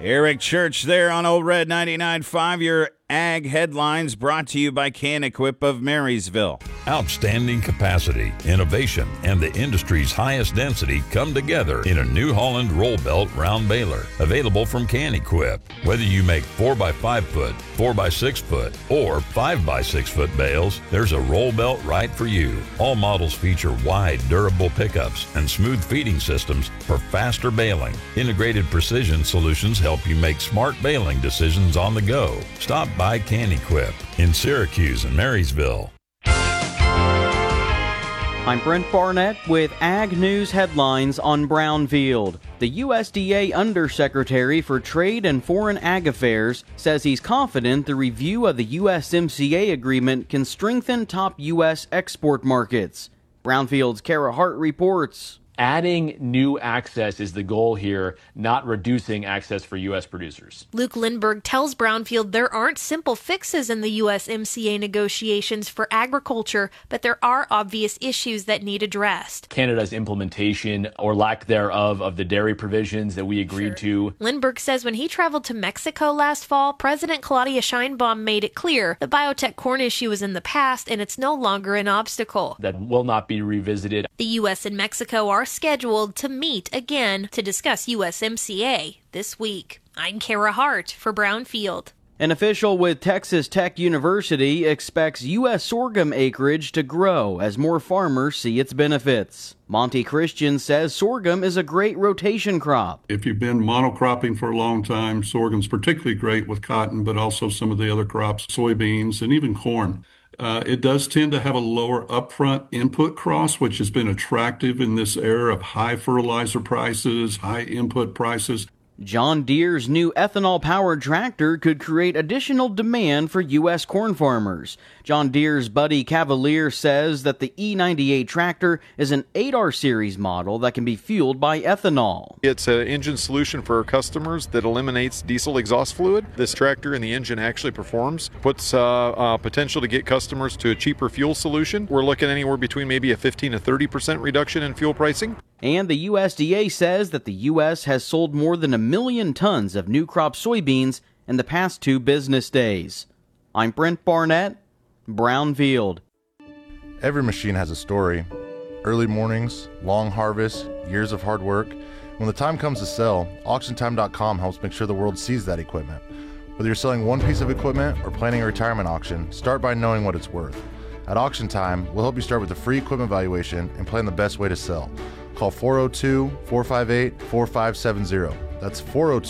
Eric Church there on Old Red 99.5. Your Ag Headlines brought to you by Can-Equip of Marysville. Outstanding capacity, innovation, and the industry's highest density come together in a New Holland roll belt round baler. Available from Can-Equip. Whether you make 4x5 foot, 4x6 foot, or 5x6 foot bales, there's a roll belt right for you. All models feature wide, durable pickups and smooth feeding systems for faster baling. Integrated precision solutions help you make smart baling decisions on the go. Stop by Can-Equip in Syracuse and Marysville. I'm Brent Barnett with Ag News Headlines on Brownfield. The USDA Undersecretary for Trade and Foreign Ag Affairs says he's confident the review of the USMCA agreement can strengthen top U.S. export markets. Brownfield's Kara Hart reports. Adding new access is the goal here, not reducing access for U.S. producers. Luke Lindbergh tells Brownfield there aren't simple fixes in the USMCA negotiations for agriculture, but there are obvious issues that need addressed. Canada's implementation or lack thereof of the dairy provisions that we agreed to. Lindbergh says when he traveled to Mexico last fall, President Claudia Sheinbaum made it clear the biotech corn issue is in the past and it's no longer an obstacle. That will not be revisited. The U.S. and Mexico are scheduled to meet again to discuss USMCA this week. I'm Kara Hart for Brownfield. An official with Texas Tech University expects U.S. sorghum acreage to grow as more farmers see its benefits. Monty Christian says sorghum is a great rotation crop. If you've been monocropping for a long time, sorghum's particularly great with cotton, but also some of the other crops, soybeans, and even corn. It does tend to have a lower upfront input cost, which has been attractive in this era of high fertilizer prices, high input prices. John Deere's new ethanol-powered tractor could create additional demand for U.S. corn farmers. John Deere's Buddy Cavalier says that the E98 tractor is an 8R series model that can be fueled by ethanol. It's an engine solution for our customers that eliminates diesel exhaust fluid. This tractor and the engine actually performs, puts potential to get customers to a cheaper fuel solution. We're looking anywhere between maybe a 15 to 30% reduction in fuel pricing. And the USDA says that the U.S. has sold more than 1 million tons of new crop soybeans in the past 2 business days. I'm Brent Barnett, Brownfield. Every machine has a story. Early mornings, long harvests, years of hard work. When the time comes to sell, AuctionTime.com helps make sure the world sees that equipment. Whether you're selling one piece of equipment or planning a retirement auction, start by knowing what it's worth. At Auction Time, we'll help you start with a free equipment valuation and plan the best way to sell. Call 402-458-4570. That's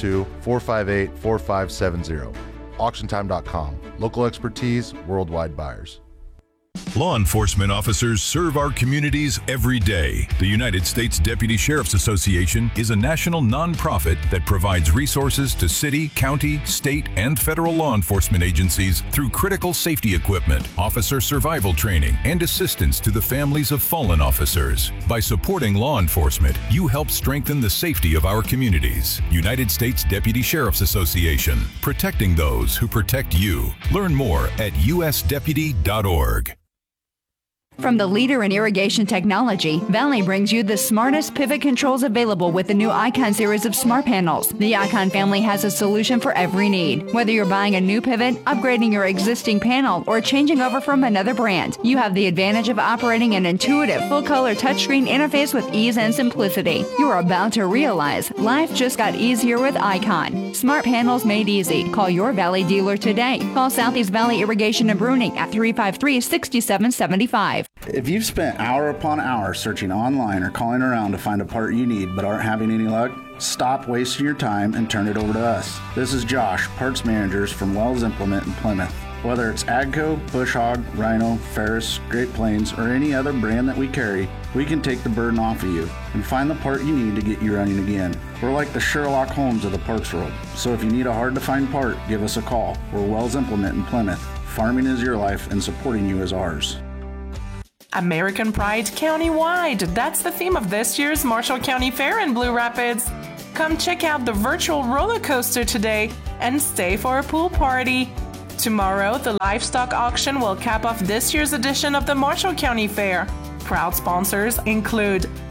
402-458-4570. AuctionTime.com. Local expertise, worldwide buyers. Law enforcement officers serve our communities every day. The United States Deputy Sheriff's Association is a national nonprofit that provides resources to city, county, state, and federal law enforcement agencies through critical safety equipment, officer survival training, and assistance to the families of fallen officers. By supporting law enforcement, you help strengthen the safety of our communities. United States Deputy Sheriff's Association, protecting those who protect you. Learn more at usdeputy.org. From the leader in irrigation technology, Valley brings you the smartest pivot controls available with the new Icon series of smart panels. The Icon family has a solution for every need. Whether you're buying a new pivot, upgrading your existing panel, or changing over from another brand, you have the advantage of operating an intuitive, full-color touchscreen interface with ease and simplicity. You're about to realize life just got easier with Icon. Smart panels made easy. Call your Valley dealer today. Call Southeast Valley Irrigation and Bruning at 353-6775. If you've spent hour upon hour searching online or calling around to find a part you need but aren't having any luck, stop wasting your time and turn it over to us. This is Josh, parts managers from Wells Implement in Plymouth. Whether it's AGCO, Bush Hog, Rhino, Ferris, Great Plains, or any other brand that we carry, we can take the burden off of you and find the part you need to get you running again. We're like the Sherlock Holmes of the parts world, so if you need a hard-to-find part, give us a call. We're Wells Implement in Plymouth. Farming is your life and supporting you is ours. American Pride County-wide. That's the theme of this year's Marshall County Fair in Blue Rapids. Come check out the virtual roller coaster today and stay for a pool party. Tomorrow, the livestock auction will cap off this year's edition of the Marshall County Fair. Proud sponsors include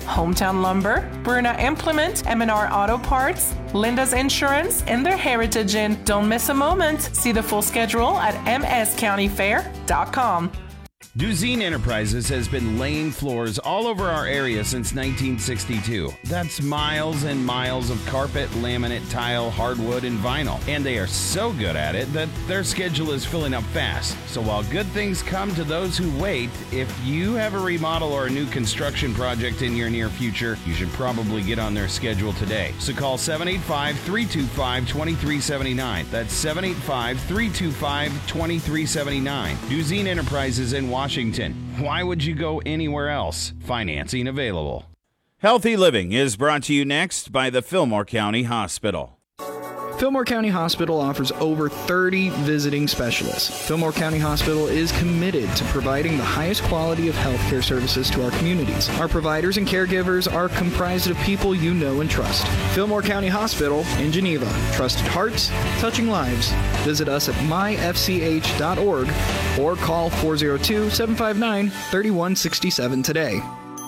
Hometown Lumber, Bruna Implement, M&R Auto Parts, Linda's Insurance, and their Heritage Inn. Don't miss a moment. See the full schedule at mscountyfair.com. Duzine Enterprises has been laying floors all over our area since 1962. That's miles and miles of carpet, laminate, tile, hardwood, and vinyl. And they are so good at it that their schedule is filling up fast. So while good things come to those who wait, if you have a remodel or a new construction project in your near future, you should probably get on their schedule today. So call 785-325-2379. That's 785-325-2379. Duzine Enterprises in Washington. Why would you go anywhere else? Financing available. Healthy Living is brought to you next by the Fillmore County Hospital. Fillmore County Hospital offers over 30 visiting specialists. Fillmore County Hospital is committed to providing the highest quality of healthcare services to our communities. Our providers and caregivers are comprised of people you know and trust. Fillmore County Hospital in Geneva. Trusted hearts, touching lives. Visit us at myfch.org or call 402-759-3167 today.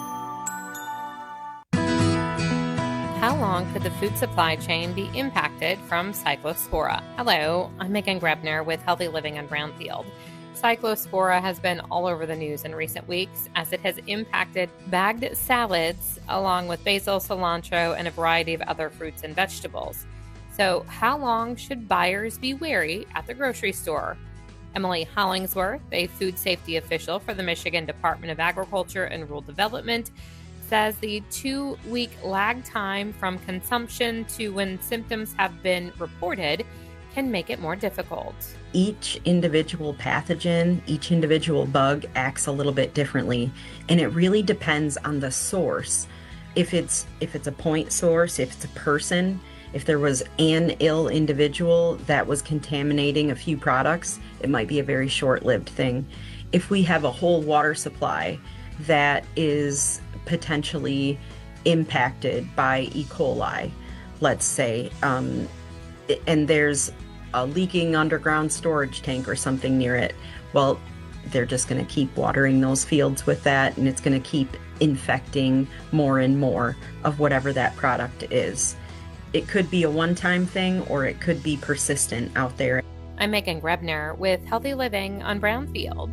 How long could the food supply chain be impacted from Cyclospora? Hello, I'm Megan Grebner with Healthy Living on Brownfield. Cyclospora has been all over the news in recent weeks as it has impacted bagged salads along with basil, cilantro, and a variety of other fruits and vegetables. So how long should buyers be wary at the grocery store? Emily Hollingsworth, a food safety official for the Michigan Department of Agriculture and Rural Development, says the 2-week lag time from consumption to when symptoms have been reported can make it more difficult. Each individual pathogen, each individual bug acts a little bit differently, and it really depends on the source. If it's a point source, if it's a person, if there was an ill individual that was contaminating a few products, it might be a very short-lived thing. If we have a whole water supply that is potentially impacted by E. coli, let's say, and there's a leaking underground storage tank or something near it, well, they're just going to keep watering those fields with that, and it's going to keep infecting more and more of whatever that product is. It could be a one-time thing, or it could be persistent out there. I'm Megan Grebner with Healthy Living on Brownfield.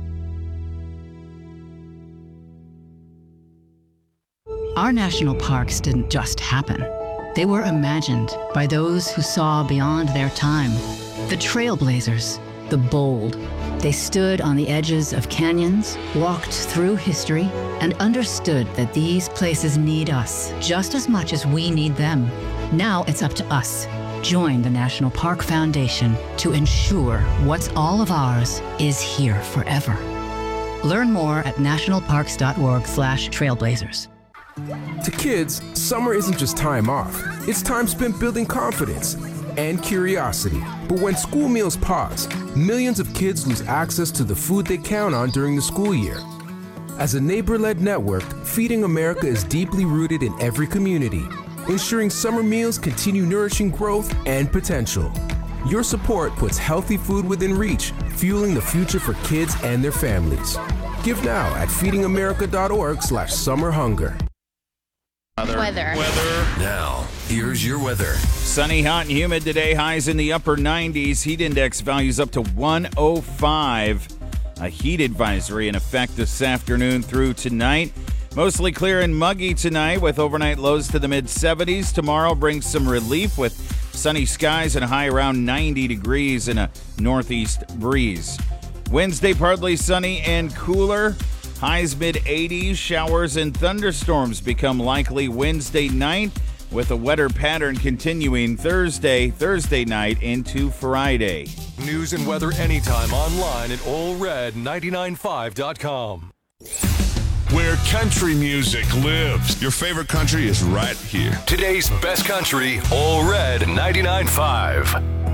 Our national parks didn't just happen. They were imagined by those who saw beyond their time. The trailblazers, the bold. They stood on the edges of canyons, walked through history, and understood that these places need us just as much as we need them. Now it's up to us. Join the National Park Foundation to ensure what's all of ours is here forever. Learn more at nationalparks.org/trailblazers. To kids, summer isn't just time off. It's time spent building confidence and curiosity. But when school meals pause, millions of kids lose access to the food they count on during the school year. As a neighbor-led network, Feeding America is deeply rooted in every community, ensuring summer meals continue nourishing growth and potential. Your support puts healthy food within reach, fueling the future for kids and their families. Give now at feedingamerica.org/summerhunger. Weather. Now, here's your weather. Sunny, hot, and humid today. Highs in the upper 90s. Heat index values up to 105. A heat advisory in effect this afternoon through tonight. Mostly clear and muggy tonight with overnight lows to the mid-70s. Tomorrow brings some relief with sunny skies and a high around 90 degrees and a northeast breeze. Wednesday, partly sunny and cooler. Highs mid-80s. Showers and thunderstorms become likely Wednesday night with a wetter pattern continuing Thursday night into Friday. News and weather anytime online at allred995.com. Where country music lives. Your favorite country is right here. Today's best country, All Red 99.5.